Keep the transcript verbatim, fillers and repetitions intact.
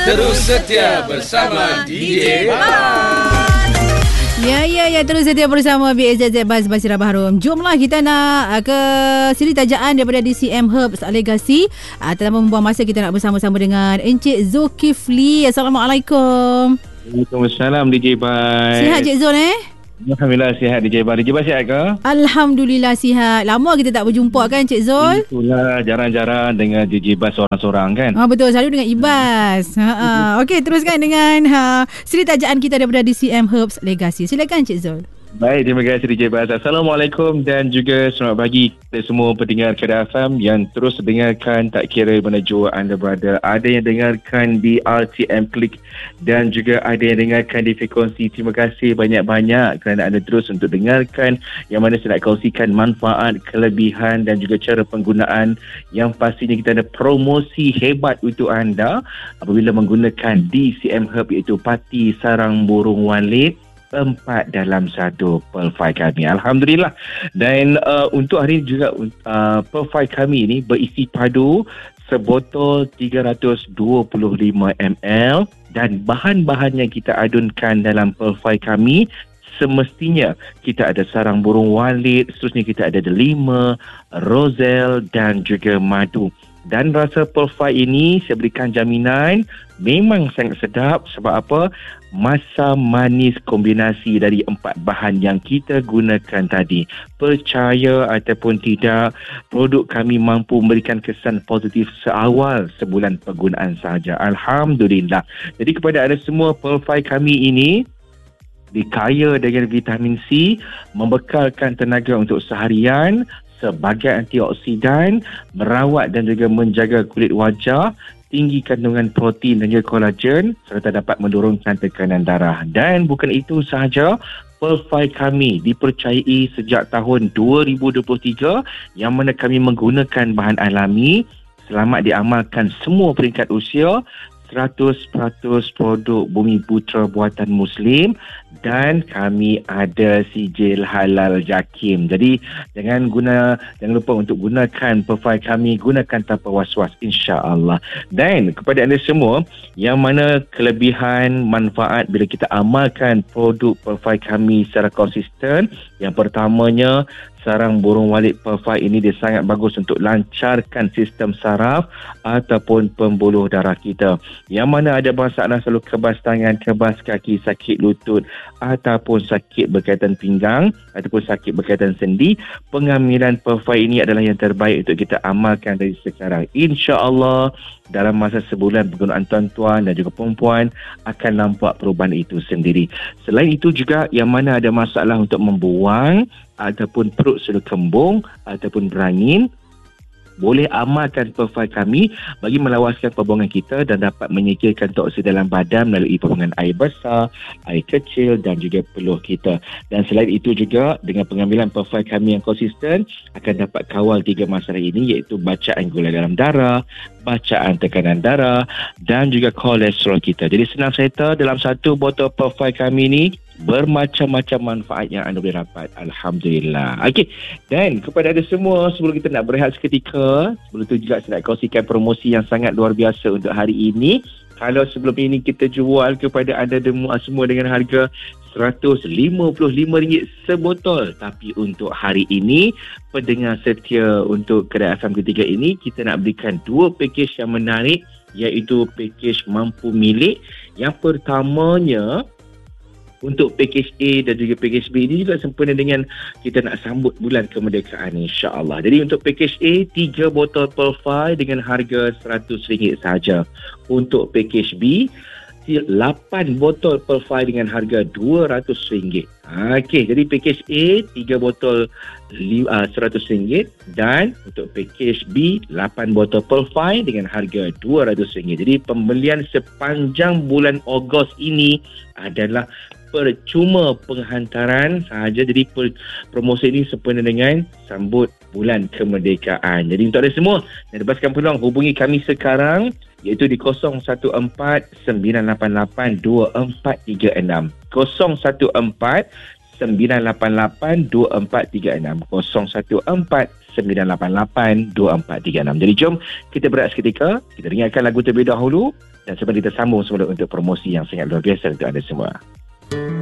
Terus setia bersama D J Bas. Ya, ya, ya. Terus setia bersama B S Z Z Bas Basira Baharum. Jomlah kita nak uh, ke siri tajaan daripada D C M Herbs Legacy. Uh, tanpa membuang masa, kita nak bersama-sama dengan Encik Zulkifli. Assalamualaikum. Waalaikumsalam D J Bas. Sihat Cik Zul eh? Alhamdulillah sihat D J Bas. D J Bas sihat ke? Alhamdulillah sihat. Lama kita tak berjumpa kan Cik Zul? Itulah jarang-jarang dengan D J Bas seorang-seorang kan. Ah, betul, selalu dengan Ibas. Ha, ha. Okey, teruskan dengan ha, siri tajaan kita daripada D C M Herbs Legacy. Silakan Cik Zul. Baik, terima kasih D J Bas. Assalamualaikum dan juga selamat pagi kepada semua pendengar Kedah F M yang terus dengarkan tak kira mana jua anda berada. Ada yang dengarkan di R T M Klik dan juga ada yang dengarkan di frekuensi. Terima kasih banyak-banyak kerana anda terus untuk dengarkan yang mana saya nak kongsikan manfaat, kelebihan dan juga cara penggunaan yang pastinya kita ada promosi hebat untuk anda apabila menggunakan D C M Herb iaitu Pati Sarang Burung Walet empat dalam satu Perfai kami. Alhamdulillah. Dan uh, untuk hari ini juga uh, Perfai kami ini berisi padu sebotol tiga ratus dua puluh lima mililiter dan bahan-bahan yang kita adunkan dalam Perfai kami semestinya kita ada sarang burung walet, seterusnya kita ada delima, roselle dan juga madu. Dan rasa Perfai ini saya berikan jaminan memang sangat sedap. Sebab apa? Masam manis kombinasi dari empat bahan yang kita gunakan tadi. Percaya ataupun tidak, produk kami mampu memberikan kesan positif seawal sebulan penggunaan sahaja. Alhamdulillah. Jadi kepada anda semua, Perfai kami ini dikaya dengan vitamin C, membekalkan tenaga untuk seharian, sebagai antioksidan, merawat dan juga menjaga kulit wajah, tinggi kandungan protein dan juga kolagen serta dapat menurunkan tekanan darah. Dan bukan itu sahaja, Perfai kami dipercayai sejak tahun dua ribu dua puluh tiga yang mana kami menggunakan bahan alami, selamat diamalkan semua peringkat usia, seratus peratus produk Bumi Putra buatan Muslim dan kami ada sijil halal JAKIM. Jadi jangan guna jangan lupa untuk gunakan Perfai kami, gunakan tanpa was-was insya-Allah. Dan kepada anda semua yang mana kelebihan manfaat bila kita amalkan produk Perfai kami secara konsisten, yang pertamanya sarang burung walet Perfai ini dia sangat bagus untuk lancarkan sistem saraf ataupun pembuluh darah kita. Yang mana ada masalah selalu kebas tangan, kebas kaki, sakit lutut ataupun sakit berkaitan pinggang ataupun sakit berkaitan sendi, pengambilan Perfai ini adalah yang terbaik untuk kita amalkan dari sekarang. InsyaAllah dalam masa sebulan penggunaan tuan-tuan dan juga perempuan akan nampak perubahan itu sendiri. Selain itu juga yang mana ada masalah untuk membuang ataupun perut selalu kembung ataupun berangin, boleh amalkan Perfai kami bagi melawaskan pembuangan kita dan dapat menyingkirkan toksin dalam badan melalui pembuangan air besar, air kecil dan juga peluh kita. Dan selain itu juga dengan pengambilan Perfai kami yang konsisten akan dapat kawal tiga masalah ini, iaitu bacaan gula dalam darah, bacaan tekanan darah dan juga kolesterol kita. Jadi senang cerita, dalam satu botol Perfai kami ini bermacam-macam manfaat yang anda boleh dapat. Alhamdulillah. Okey. Dan kepada anda semua, sebelum kita nak berehat seketika, sebelum tu juga saya nak kongsikan promosi yang sangat luar biasa untuk hari ini. Kalau sebelum ini kita jual kepada anda semua dengan harga seratus lima puluh lima ringgit sebotol, tapi untuk hari ini pendengar setia untuk Kedah F M ketiga ini, kita nak berikan dua pakej yang menarik, iaitu pakej mampu milik. Yang pertamanya untuk pakej A dan juga pakej B ini juga sempena dengan kita nak sambut bulan kemerdekaan insya-Allah. Jadi untuk pakej A, tiga botol Perfai dengan harga seratus ringgit sahaja. Untuk pakej B, lapan botol Perfai dengan harga dua ratus ringgit. Okey, jadi pakej A tiga botol uh, seratus ringgit dan untuk pakej B lapan botol Perfai dengan harga dua ratus ringgit. Jadi pembelian sepanjang bulan Ogos ini adalah percuma penghantaran sahaja. Jadi per, promosi ini sempena dengan sambut bulan kemerdekaan. Jadi untuk anda semua yang bebaskan peluang, hubungi kami sekarang iaitu di kosong satu empat sembilan lapan lapan dua empat tiga enam. kosong satu empat sembilan lapan lapan dua empat tiga enam. kosong satu empat sembilan lapan lapan dua empat tiga enam. Jadi jom kita berehat seketika, kita dengarkan lagu terlebih dahulu dan sebelum kita sambung semula untuk promosi yang sangat luar biasa untuk anda semua.